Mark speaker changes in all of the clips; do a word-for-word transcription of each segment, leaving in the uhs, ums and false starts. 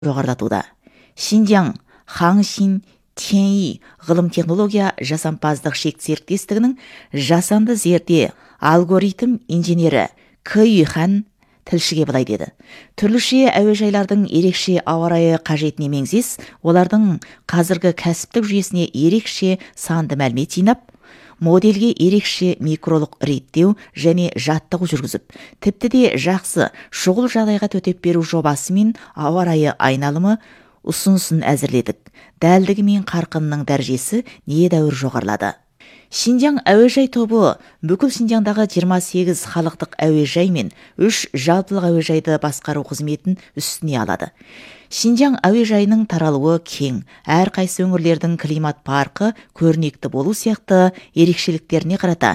Speaker 1: жоғарылатуда. Шинжаң Хаңшин Теньи ғылым технология жасампаздық шек серіктестігінің жасанды зерде алгоритм инженері Кы Юхан тілшіге былай деді. Түрліше әуежайлардың ерекше ауа райы қажетіне меңзес, олардың қазіргі кәсіптік жүйесіне ерекше санды мәлімет жинап, модельге ерекше микролық реттеу және жаттығу жүргізіп, тіпті де жақсы шұғыл жағдайға төтеп беру жобасы мен ауа райы айналымы ұсынысын әзірледік. Дәлдігі мен қарқынының дәрежесі недәуір жоғарылады. Шинжаң әуежай тобы бүкіл Шинжаңдағы жиырма сегіз халықтық әуежай мен үш жалпылық әуежайды басқару қызметін үстіне алады. Шинжаң әуежайының таралуы кең, әрқайсы өңірлердің климат парқы көрнекті болу сияқты ерекшеліктеріне қарата.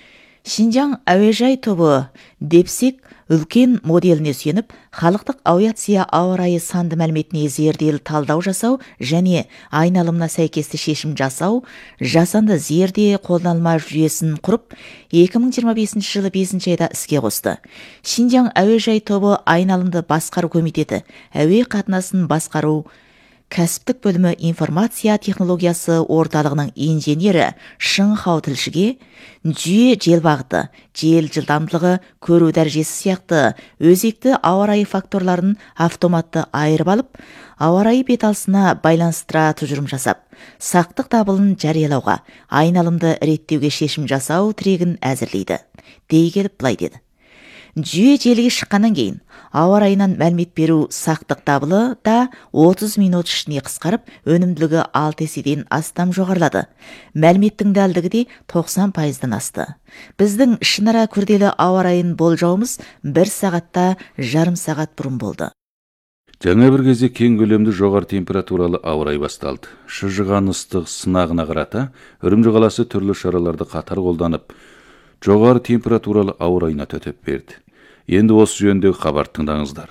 Speaker 1: Шинжаң әуежай тобы депсек үлкен моделіне сүйеніп, халықтық авиация ауа райы санды мәліметіне зерделі талдау жасау және айналымына сәйкесті шешім жасау, жасанды зерде қолданылма жүйесін құрып, екі мың жиырма бесінші жылы бесінші айда іске қосты. Шинжаң әуежай тобы айналымды басқару комитеті, әуе қатынасын басқару кәсіптік бөлімі информация технологиясы орталығының инженері Шың Хау тілшіге жүйе жел бағыты, жел жылдамдылығы, көру дәрежесі сияқты өзекті ауа райы факторларын автоматты айырып алып, ауа райы беталысына байланыстыра тұжырым жасап, сақтық дабылын жариялауға, айналымды реттеуге шешім жасау тірегін әзірлейді. Дей келіп былай деді. Жүйе желіге шыққаннан кейін ауа райынан мәлімет беру сақтық дабылы да отыз минут ішіне қысқарып, өнімділігі алты еседен астам жоғарылады. Мәліметтің дәлдігі де тоқсан пайыздан асты. Біздің ішінара күрделі ауа райын болжауымыз бір сағатта жарым сағат бұрын болды.
Speaker 2: Жаңа бір кезде кең көлемді жоғары температуралы ауа райы басталды. Шыжыған ыстық сынағына қарата, Үрімжі қаласы түрлі шараларды қатар қолданып, жоғары температуралы ауа райына төтеп берді. Енді осы жөніндегі хабар тыңдаңыздар.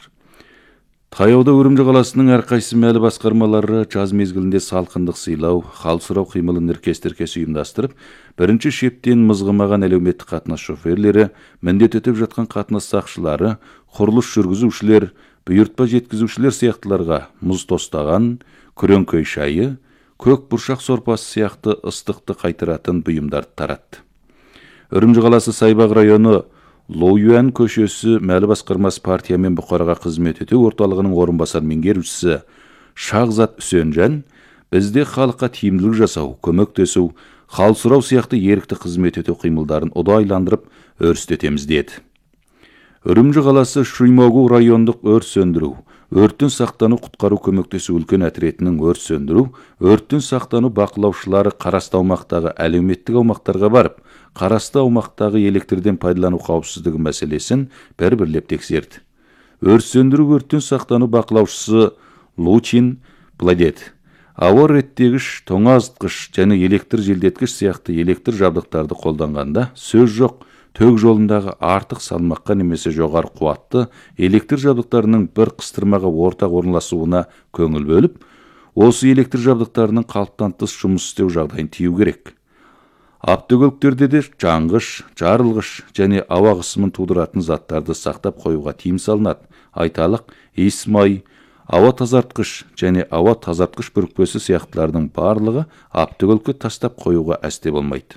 Speaker 2: Таяуда Үрімжі қаласының әрқайсы мәлі басқармалары жаз мезгілінде салқындық сыйлау, хал сұрау қимылын іркес-тіркес ұйымдастырып, бірінші шептен мызғымаған әлеуметтік қатынас шоферлері, міндет өтеп жатқан қатынас сақшылары, құрылыс жүргізушілер, бұйыртпа жеткізушілер сияқтыларға мұз тостаған, күреңкөй шайы, көк бұршақ сорпасы сияқты ыстықты қайтаратын бұйымдарды таратты. Үрімжі қаласы Сайбақ районы Лоюан көшесі мәлі басқармасы партия мен бұқараға қызмет ету орталығының орынбасар меңгерушісі Шағзат Үсенжан бізде халыққа тиімділік жасау, көмектесу, хал сұрау сияқты ерікті қызмет ету қимылдарын ұдайландырып өрістетеміз деді. Үрімжі қаласы Шуймогу райондық өрт сөндіру, өрттен сақтану құтқару көмектесу үлкен әтіретінің өрт сөндіру, өрттен сақтану бақылаушылары қарасты аумақтағы әлеуметтік аумақтарға барып, қарасты аумақтағы электрден пайдалану қауіпсіздігі мәселесін бір-бірлеп тексерді. Өрт сөндіру өрттен сақтану бақылаушысы Лучин былай деді. Ауа реттегіш, тоңазытқыш және электр желдеткіш сияқты электр жабдықтарды қолданғанда сөз жоқ, төг жолындағы артық салмаққа немесе жоғары қуатты электр жабдықтарының бір қыстырмаға ортақ орналасуына көңіл бөліп, осы электр жабдықтарының қалыптан тыс жұмыс істеу жағдайын тыю керек. Автокөліктерде де жанғыш, жарылғыш және ауа қысымын тудыратын заттарды сақтап қоюға тыйым салынады. Айталық, иіс май, ауа тазартқыш және ауа тазартқыш бүрікпесі сияқтылардың барлығы автокөлікке тастап қоюға әсте болмайды.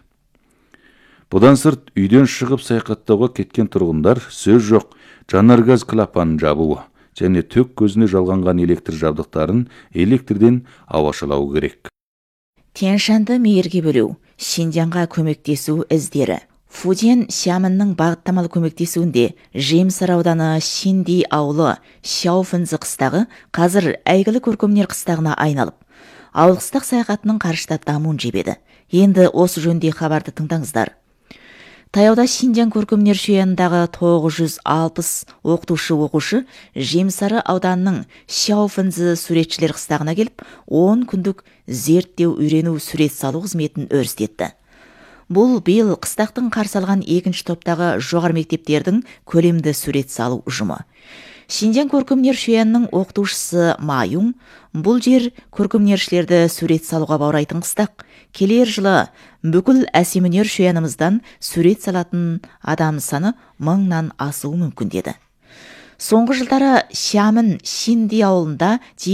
Speaker 2: Бұдан сырт, үйден шығып саяхаттауға кеткен тұрғындар сөз жоқ, жанаргаз клапанын жабуы және төк көзіне жалғанған электр жабдықтарын электрден ауашалау керек.
Speaker 1: Тянь-Шаньды мейірге бөлу, Шинжаңға көмектесу іздері. Фуден Сямынның бағыттамалы көмектесуінде Жемсар ауданы Шинди ауылы Шяофэнзі қыстағы қазір әйгілі көркемөнер қыстағына айналып, ауыл қыстақ саяхатының қарыштап дамуын жебеді. Енді осы жөнде хабарды тыңдаңыздар. Таяуда Шинжаң көркемөнер шуянындағы тоғыз жүз алпыс оқытушы-оқушы Жемсары ауданының Шяофэнзі суретшілер қыстағына келіп, он күндік зерттеу үйрену сурет салу қызметін өрістетті. Бұл биыл қыстақтың қарсы алған екінші топтағы жоғары мектептердің көлемді сурет салу ұжымы. Шинжаң көркемөнер шуянының оқытушысы Маюң, бұл жер көркемөнершілерді сурет салуға баурайтын қыстақ. Келер жылы бүкіл әсемөнер шуянымыздан сурет салатын адам саны мыңнан асуы мүмкін деді. Соңғы жылдары Шямын Шинди ауылында